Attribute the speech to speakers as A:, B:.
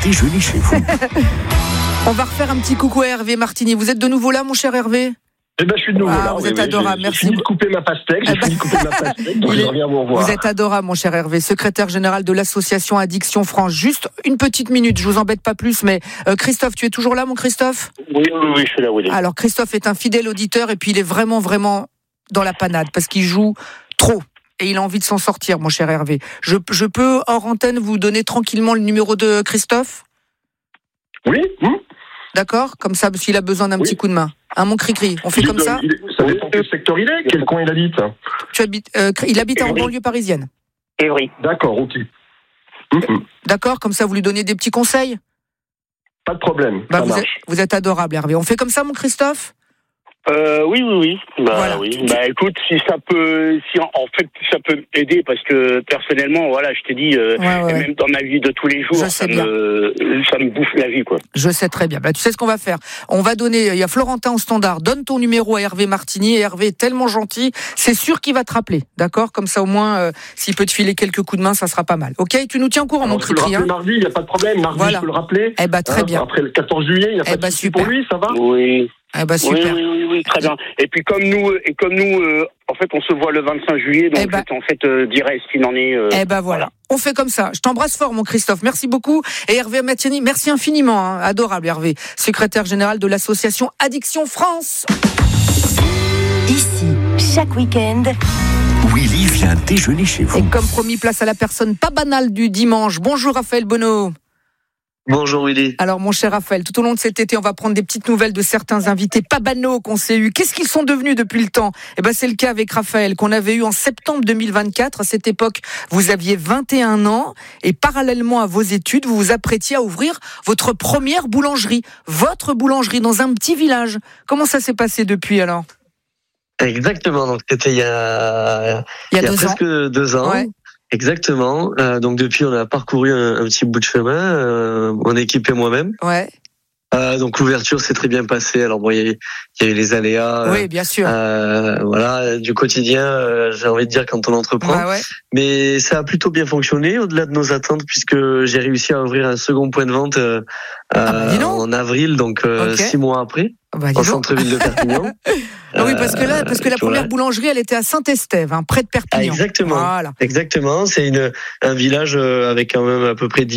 A: déjeuner chez vous.
B: On va refaire un petit coucou à Hervé Martini. Vous êtes de nouveau là, mon cher Hervé ?
C: Eh ben, je suis de nouveau là.
B: Vous êtes adorable, merci.
C: J'ai fini de couper ma pastèque, donc je reviens vous revoir.
B: Vous êtes adorable, mon cher Hervé, secrétaire général de l'association Addiction France. Juste une petite minute, je vous embête pas plus, mais Christophe, tu es toujours là, mon Christophe ?
D: Oui, je suis là, oui.
B: Alors, Christophe est un fidèle auditeur et puis il est vraiment, vraiment dans la panade parce qu'il joue trop. Et il a envie de s'en sortir, mon cher Hervé. Je peux, hors antenne, vous donner tranquillement le numéro de Christophe ?
C: Oui.
B: D'accord ? Comme ça, s'il a besoin d'un petit coup de main. Mon cri-cri, on fait comme ça ?
C: Ça dépend quel secteur il est, quel coin il habite.
B: Il habite en banlieue parisienne.
D: Évry.
C: D'accord, ok.
B: D'accord, comme ça vous lui donnez des petits conseils ?
C: Pas de problème, ça marche.
B: Vous êtes adorable, Hervé. On fait comme ça, mon Christophe ?
D: Oui.
B: Voilà.
D: Oui. Écoute, si ça peut aider, parce que personnellement, voilà, je t'ai dit, même dans ma vie de tous les jours, ça me bouffe la vie, quoi.
B: Je sais très bien. Tu sais ce qu'on va faire ? On va donner, il y a Florentin au standard, donne ton numéro à Hervé Martini, et Hervé est tellement gentil, c'est sûr qu'il va te rappeler, d'accord ? Comme ça, au moins, s'il peut te filer quelques coups de main, ça sera pas mal. Ok ? Tu nous tiens au courant, mon cri-cri.
C: Je peux le rappeler mardi, il n'y a pas de problème. Mardi,
B: voilà.
C: Je peux le rappeler.
B: Très bien.
C: Après le 14 juillet, il n'y a pas de souci pour lui, ça va ?
D: Oui.
B: Super.
D: Oui, très bien. Et puis comme nous, en fait, on se voit le 25 juillet, donc je dirai ce qu'il en est.
B: Voilà. On fait comme ça. Je t'embrasse fort, mon Christophe. Merci beaucoup. Et Hervé Martini, merci infiniment. Adorable, Hervé, secrétaire général de l'association Addiction France.
E: Ici, chaque week-end,
A: Willy vient déjeuner chez vous.
B: Et comme promis, place à la personne pas banale du dimanche. Bonjour, Raphaël Bonneau.
F: Bonjour Willy.
B: Alors mon cher Raphaël, tout au long de cet été, on va prendre des petites nouvelles de certains invités pas banaux qu'on s'est eus. Qu'est-ce qu'ils sont devenus depuis le temps ? C'est le cas avec Raphaël, qu'on avait eu en septembre 2024. À cette époque, vous aviez 21 ans et parallèlement à vos études, vous vous apprêtiez à ouvrir votre première boulangerie. Votre boulangerie dans un petit village. Comment ça s'est passé depuis alors ?
F: Exactement, donc c'était il y a presque 2 ans.
B: Ouais.
F: Exactement. Donc depuis, on a parcouru un petit bout de chemin, mon équipe et moi-même.
B: Ouais.
F: Donc l'ouverture s'est très bien passée. Alors bon, il y a eu les aléas.
B: Oui, bien sûr.
F: Du quotidien. J'ai envie de dire quand on entreprend.
B: Ouais.
F: Mais ça a plutôt bien fonctionné au-delà de nos attentes puisque j'ai réussi à ouvrir un second point de vente en avril, donc 6 mois après. Au centre-ville de Perpignan.
B: Oui, parce que la première boulangerie, elle était à Saint-Estève, près de Perpignan.
F: Exactement.
B: Voilà.
F: Exactement. C'est un village avec quand même à peu près 10